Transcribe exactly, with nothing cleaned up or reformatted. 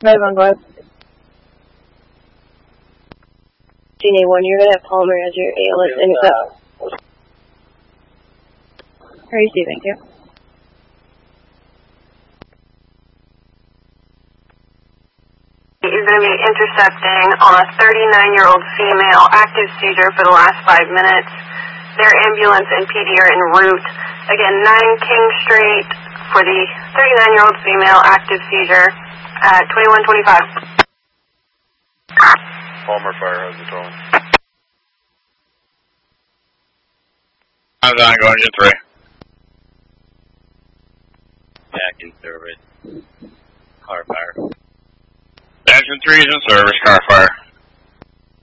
nine one, go ahead. G N A one, you're going to have Palmer as your A L S intercept. R E C, thank you. You're going to be intercepting on a thirty-nine-year-old female, active seizure for the last five minutes. Their ambulance and P D are en route. Again, nine King Street for the thirty-nine-year-old female, active seizure at twenty-one twenty-five. Palmer Fire, how's it going? I'm on, going to three. Back in service. Car fire. Engine three is in service, car fire.